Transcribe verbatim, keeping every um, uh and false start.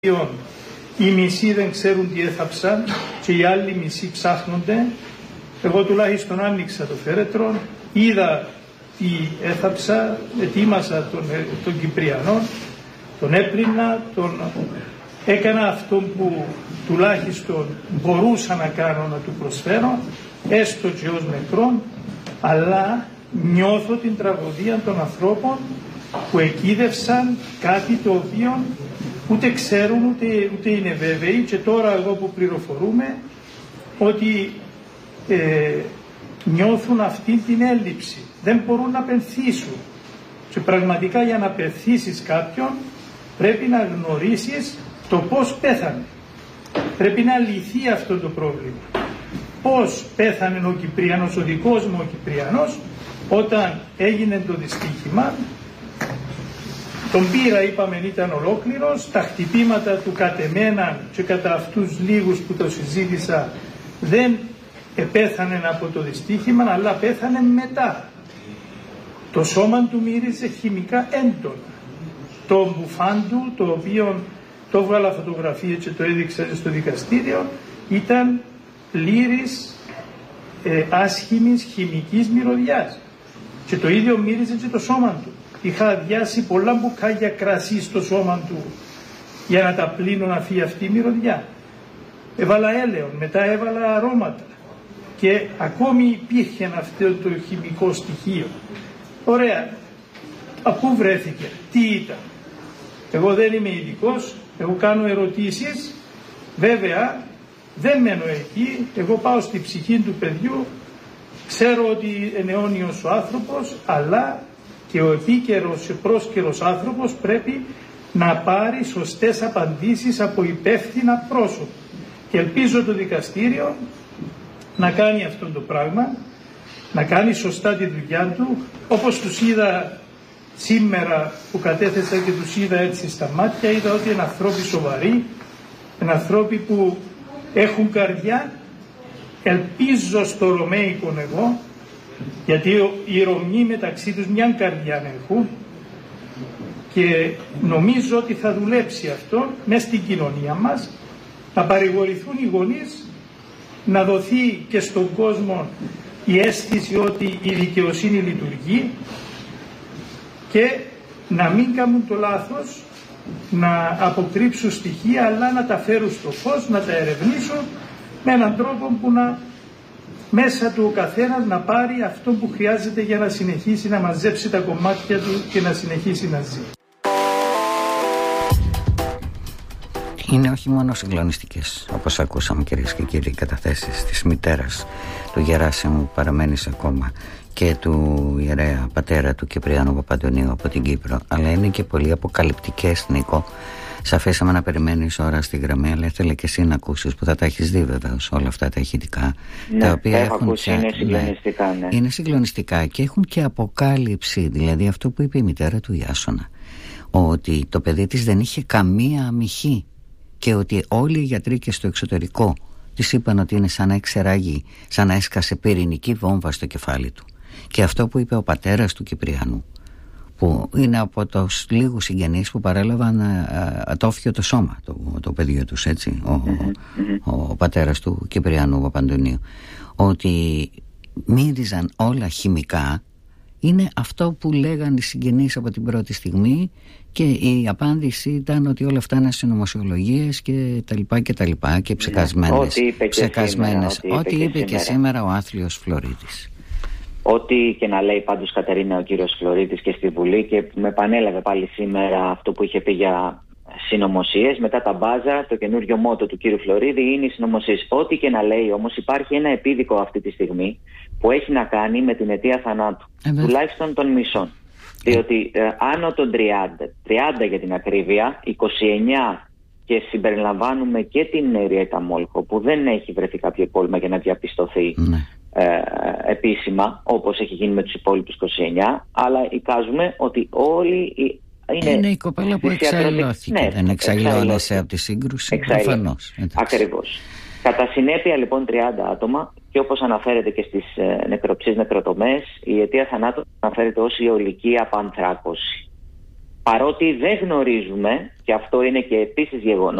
Οι μισοί δεν ξέρουν τι έθαψαν και οι άλλοι μισοί ψάχνονται. Εγώ τουλάχιστον άνοιξα το φέρετρο, είδα τι έθαψα, ετοίμασα τον, τον Κυπριανό, τον έπλυνα, τον έκανα αυτό που τουλάχιστον μπορούσα να κάνω, να του προσφέρω, έστω και ως νεκρόν, αλλά νιώθω την τραγωδία των ανθρώπων που εκείδευσαν κάτι το οποίο ούτε ξέρουν ούτε, ούτε είναι βέβαιοι, και τώρα εγώ που πληροφορούμε ότι ε, νιώθουν αυτή την έλλειψη, δεν μπορούν να πενθήσουν, και πραγματικά για να πενθήσεις κάποιον πρέπει να γνωρίσεις το πώς πέθανε, πρέπει να λυθεί αυτό το πρόβλημα. Πώς πέθανε ο Κυπριανός, ο δικός μου ο Κυπριανός, όταν έγινε το δυστύχημα. Τον πήρα, είπαμε, ήταν ολόκληρος, τα χτυπήματα του κατεμέναν και κατά αυτούς λίγους που το συζήτησα δεν επέθανε από το δυστύχημα, αλλά πέθανε μετά. Το σώμα του μύριζε χημικά έντονα. Το μπουφάν του, το οποίο το έβγαλα φωτογραφία και το έδειξα στο δικαστήριο, ήταν πλήρης ε, άσχημης χημικής μυρωδιάς. Και το ίδιο μύριζε και το σώμα του. Είχα αδειάσει πολλά μπουκάλια κρασί στο σώμα του για να τα πλύνω να φύγει αυτή η μυρωδιά. Έβαλα έλαιον, μετά έβαλα αρώματα και ακόμη υπήρχε αυτό το χημικό στοιχείο. Ωραία. Από πού βρέθηκε, τι ήταν. Εγώ δεν είμαι ειδικός, εγώ κάνω ερωτήσεις, βέβαια δεν μένω εκεί, εγώ πάω στη ψυχή του παιδιού, ξέρω ότι είναι αιώνιος ο άνθρωπος, αλλά και ο επίκαιρος και πρόσκαιρος άνθρωπος πρέπει να πάρει σωστές απαντήσεις από υπεύθυνα πρόσωπα. Και ελπίζω το δικαστήριο να κάνει αυτό το πράγμα, να κάνει σωστά τη δουλειά του, όπως τους είδα σήμερα που κατέθεσα και τους είδα έτσι στα μάτια, είδα ότι είναι ανθρώποι σοβαροί, είναι ανθρώποι που έχουν καρδιά. Ελπίζω στο Ρωμαϊκό εγώ, γιατί οι Ρωμιοί μεταξύ τους μια καρδιά έχουν, και νομίζω ότι θα δουλέψει αυτό μέσα στην κοινωνία μας, να παρηγορηθούν οι γονείς, να δοθεί και στον κόσμο η αίσθηση ότι η δικαιοσύνη λειτουργεί και να μην κάνουν το λάθος να αποκρύψουν στοιχεία, αλλά να τα φέρουν στο φως, να τα ερευνήσουν με έναν τρόπο που να μέσα του ο καθένας να πάρει αυτό που χρειάζεται για να συνεχίσει να μαζέψει τα κομμάτια του και να συνεχίσει να ζει. Είναι όχι μόνο συγκλονιστικές, όπως ακούσαμε κυρίες και κύριοι, οι καταθέσεις της μητέρας του Γεράσιμου που παραμένεις ακόμα και του ιερέα πατέρα του Κυπριανού Παπαντονίου από την Κύπρο, αλλά είναι και πολύ αποκαλυπτικές, Νίκο. Σε αφήσαμε να περιμένεις ώρα στη γραμμή, αλλά ήθελα και εσύ να ακούσεις, που θα τα έχεις δει βεβαίως όλα αυτά τα ηχητικά, ναι, τα οποία έχω έχουν ακούσει, και, είναι συγκλονιστικά, ναι. ναι, είναι συγκλονιστικά και έχουν και αποκάλυψη, δηλαδή αυτό που είπε η μητέρα του Ιάσονα, ότι το παιδί της δεν είχε καμία αμυχή και ότι όλοι οι γιατροί και στο εξωτερικό της είπαν ότι είναι σαν να εξεράγει, σαν να έσκασε πυρηνική βόμβα στο κεφάλι του. Και αυτό που είπε ο πατέρας του Κυπριανού, που είναι από τους λίγους συγγενείς που παρέλαβαν ατόφιο το σώμα, το, το παιδί τους, έτσι, ο, ο, ο πατέρας του Κυπριανού Παπαντονίου, ότι μύριζαν όλα χημικά, είναι αυτό που λέγαν οι συγγενείς από την πρώτη στιγμή, και η απάντηση ήταν ότι όλα αυτά είναι συνωμοσιολογίες και τα λοιπά και τα λοιπά και ψεκασμένες. Ό,τι είπε και ψεκασμένες, σήμερα, ό,τι είπε, είπε και, και σήμερα ο άθλιος Φλωρίτης. Ό,τι και να λέει πάντως, Κατερίνα, ο κύριος Φλωρίτης και στη Βουλή, και με επανέλαβε πάλι σήμερα αυτό που είχε πει για συνωμοσίες, μετά τα μπάζα, το καινούριο μότο του κύριου Φλωρίδη είναι οι συνωμοσίες. Ό,τι και να λέει όμως, υπάρχει ένα επίδικο αυτή τη στιγμή που έχει να κάνει με την αιτία θανάτου, ε, τουλάχιστον των μισών. Ε. Διότι ε, άνω των τριάντα, τριάντα για την ακρίβεια, είκοσι εννιά και συμπεριλαμβάνουμε και την Ριέτα Μόλχο, που δεν έχει βρεθεί κάποιο κόλλημα για να διαπιστωθεί ναι. ε, επίσημα, όπως έχει γίνει με τους υπόλοιπους είκοσι εννιά, αλλά εικάζουμε ότι όλοι είναι, είναι η κοπέλα που εξαϊλώθηκε, ναι, δεν εξαϊλώνεσαι από τη σύγκρουση, προφανώς. Ακριβώς. Κατά συνέπεια λοιπόν τριάντα άτομα, και όπως αναφέρεται και στις ε, νεκροψίες νεκροτομές, η αιτία θανάτου αναφέρεται ως αιωλική απανθράκωση. παρότι δεν γνωρίζουμε, και αυτό είναι και επίσης γεγονός,